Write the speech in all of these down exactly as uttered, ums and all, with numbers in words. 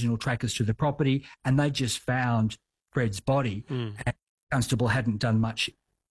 original trackers to the property, and they just found Fred's body. Mm. And Constable hadn't done much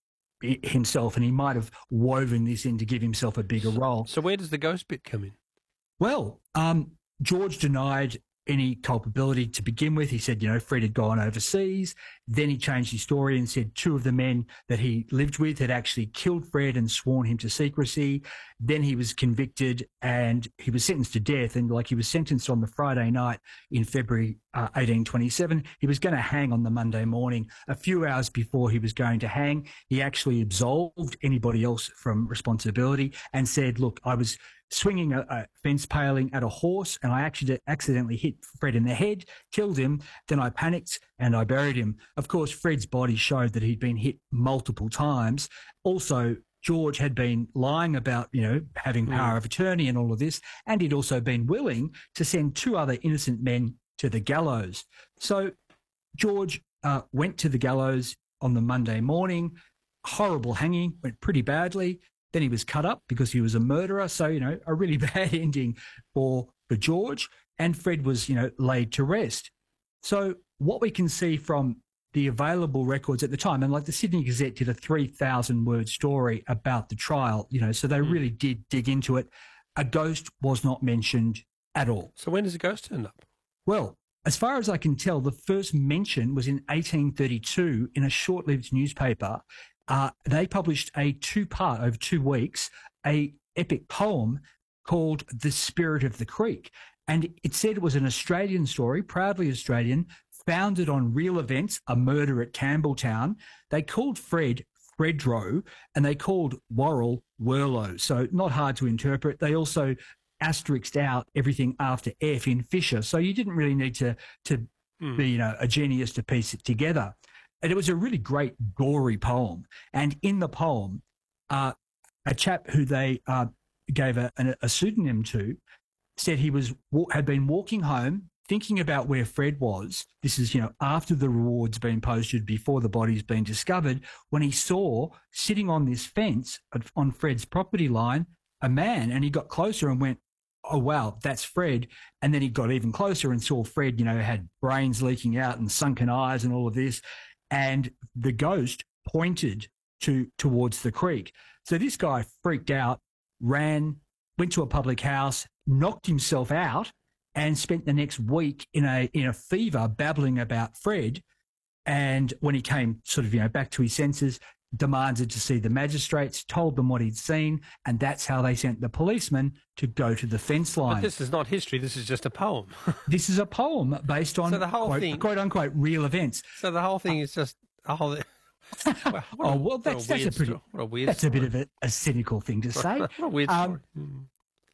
himself, and he might have woven this in to give himself a bigger role. So where does the ghost bit come in? Well, um, George denied any culpability to begin with. He said, you know, Fred had gone overseas. Then he changed his story and said two of the men that he lived with had actually killed Fred and sworn him to secrecy. Then he was convicted and he was sentenced to death. And like he was sentenced on the Friday night in February uh, eighteen twenty-seven. He was going to hang on the Monday morning. A few hours before he was going to hang, he actually absolved anybody else from responsibility and said, look, I was swinging a, a fence paling at a horse and I actually accidentally hit Fred in the head, killed him. Then I panicked and I buried him. Of course, Fred's body showed that he'd been hit multiple times. Also, George had been lying about, you know, having power of attorney and all of this, and he'd also been willing to send two other innocent men to the gallows. So George uh, went to the gallows on the Monday morning. Horrible hanging, went pretty badly. Then he was cut up because he was a murderer. So, you know, a really bad ending for, for George. And Fred was, you know, laid to rest. So what we can see from the available records at the time, and like the Sydney Gazette did a three thousand word story about the trial, you know, so they really did dig into it. A ghost was not mentioned at all. So when does the ghost turn up? Well, as far as I can tell, the first mention was in eighteen thirty-two in a short-lived newspaper. Uh, they published a two-part, over two weeks, a epic poem called The Spirit of the Creek. And it said it was an Australian story, proudly Australian, founded on real events, a murder at Campbelltown. They called Fred Fredro and they called Worrell Worlo. So not hard to interpret. They also asterisked out everything after F in Fisher. So you didn't really need to, to mm. be, you know, a genius to piece it together. And it was a really great, gory poem. And in the poem, uh, a chap who they uh, gave a, a pseudonym to said he was had been walking home, thinking about where Fred was. This is, you know, after the reward's been posted, before the body's been discovered, when he saw sitting on this fence on Fred's property line a man, and he got closer and went, oh, wow, that's Fred. And then he got even closer and saw Fred, you know, had brains leaking out and sunken eyes and all of this. And the ghost pointed to towards the creek. So this guy freaked out, ran, went to a public house, knocked himself out, and spent the next week in a in a fever babbling about Fred. And when he came sort of, you know, back to his senses, demanded to see the magistrates, told them what he'd seen, and that's how they sent the policeman to go to the fence line. But this is not history, this is just a poem. This is a poem based on, so the whole quote, thing, quote unquote, real events. So the whole thing is just a whole... Well, oh, well, that's, a, that's a pretty, a weird that's story. a bit of a, a cynical thing to say. What a weird um, story. Mm.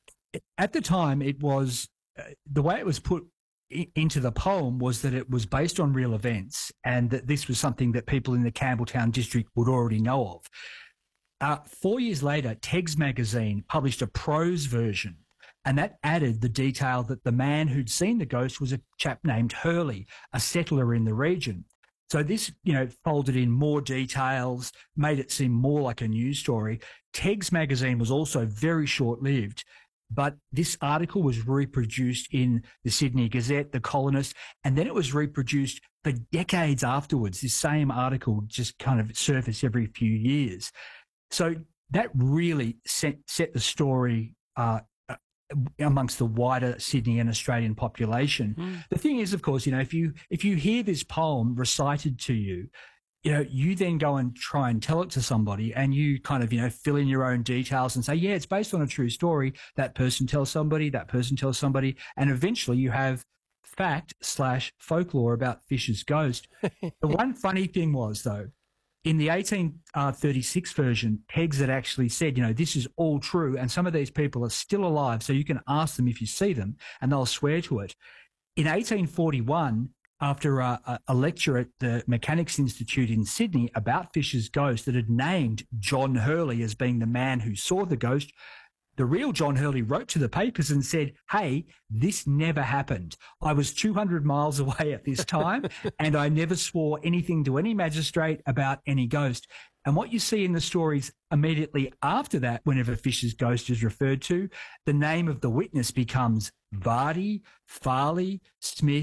At the time, it was, uh, the way it was put i- into the poem was that it was based on real events and that this was something that people in the Campbelltown district would already know of. Uh, four years later, Tegs magazine published a prose version, and that added the detail that the man who'd seen the ghost was a chap named Hurley, a settler in the region. So this, you know, folded in more details, made it seem more like a news story. Tegs magazine was also very short-lived, but this article was reproduced in the Sydney Gazette, the Colonist, and then it was reproduced for decades afterwards. This same article just kind of surfaced every few years. So that really set, set the story uh, amongst the wider Sydney and Australian population. Mm. The thing is, of course, you know, if you if you hear this poem recited to you, you know, you then go and try and tell it to somebody and you kind of, you know, fill in your own details and say, yeah, it's based on a true story. That person tells somebody, that person tells somebody, and eventually you have fact slash folklore about Fisher's ghost. The one funny thing was, though, in the eighteen thirty-six version, Tegs had actually said, you know, this is all true, and some of these people are still alive, so you can ask them if you see them, and they'll swear to it. In eighteen forty-one, after a, a lecture at the Mechanics Institute in Sydney about Fisher's ghost that had named John Hurley as being the man who saw the ghost, the real John Hurley wrote to the papers and said, hey, this never happened. I was two hundred miles away at this time and I never swore anything to any magistrate about any ghost. And what you see in the stories immediately after that, whenever Fisher's ghost is referred to, the name of the witness becomes Vardy, Farley, Smith,